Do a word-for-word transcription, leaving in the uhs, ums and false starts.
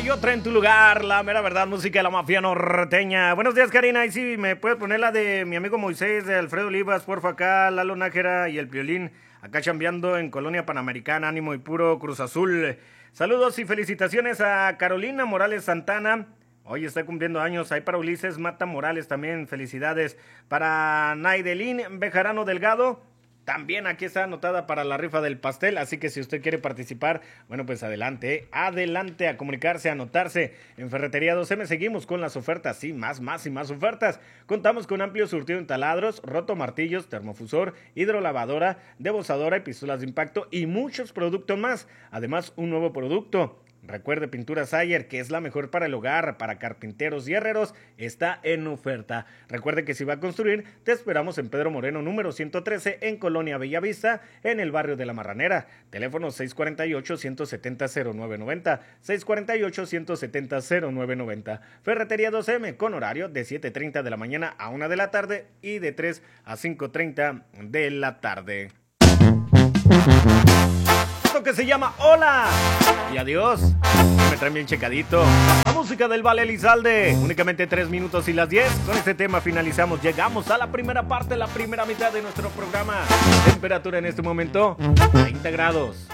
y otra en tu lugar, la mera verdad, música de la mafia norteña. Buenos días, Karina, y si me puedes poner la de mi amigo Moisés, de Alfredo Olivas, porfa, acá, Lalo Nájera y el Piolín, acá chambeando en Colonia Panamericana, ánimo y puro Cruz Azul. Saludos y felicitaciones a Carolina Morales Santana. Hoy está cumpliendo años. Ahí para Ulises Mata Morales también. Felicidades. Para Naidelín Bejarano Delgado. También aquí está anotada para la rifa del pastel. Así que si usted quiere participar, bueno, pues adelante. ¿eh? Adelante a comunicarse, a anotarse. En Ferretería dos eme seguimos con las ofertas. Sí, más, más y más ofertas. Contamos con amplio surtido en taladros, rotomartillos, termofusor, hidrolavadora, debozadora y pistolas de impacto y muchos productos más. Además, un nuevo producto. Recuerde, Pintura Sayer, que es la mejor para el hogar, para carpinteros y herreros, está en oferta. Recuerde que si va a construir, te esperamos en Pedro Moreno, número ciento trece, en Colonia Bellavista, en el barrio de La Marranera. Teléfono seis cuatro ocho, uno siete cero, cero nueve nueve cero, seis cuatro ocho, uno siete cero, cero nueve nueve cero. Ferretería dos eme, con horario de siete treinta de la mañana a una de la tarde y de tres a cinco treinta de la tarde. Que se llama Hola y Adiós. Me traen bien checadito. La música del Vale Elizalde. Únicamente tres minutos y las diez. Con este tema finalizamos. Llegamos a la primera parte, la primera mitad de nuestro programa. Temperatura en este momento, treinta grados.